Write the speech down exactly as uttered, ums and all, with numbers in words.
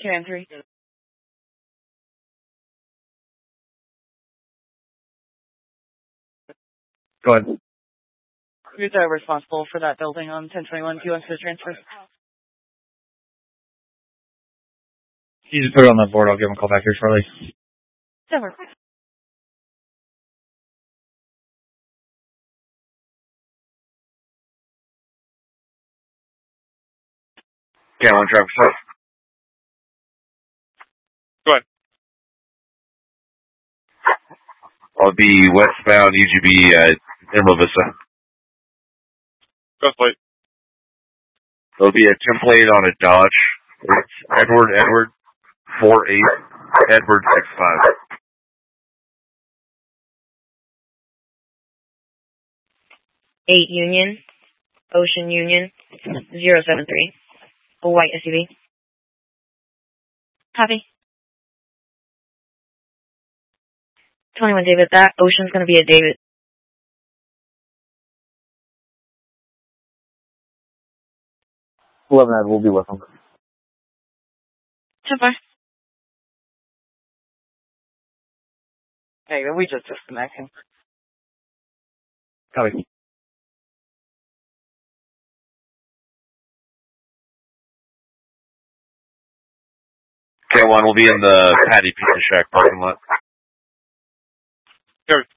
Can three. Go ahead. Who's uh, responsible for that building on ten twenty-one? Do you want to transfer? You just put it on the board. I'll give him a call back here shortly. Never. Can one traffic stop? Go ahead. I'll be westbound U G B at Emerald Vista. Best plate. There'll be a template on a Dodge. It's Edward Edward four eight Edward six five. Eight Union, Ocean Union, zero seven three. A white S U V. Copy. twenty-one David, that Ocean's going to be a David. eleven Ed, we'll be with him. So far. Hey, we just disconnected. Copy. K one will be in the Patty Pizza Shack parking lot. Go.